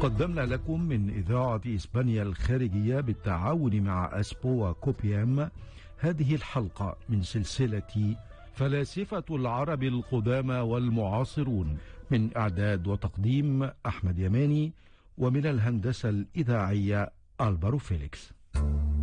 قدمنا لكم من إذاعة إسبانيا الخارجية بالتعاون مع أسبو وكوبيام هذه الحلقة من سلسلة فلاسفة العرب القدامى والمعاصرون، من إعداد وتقديم أحمد يماني، ومن الهندسة الإذاعية ألبارو فيليكس.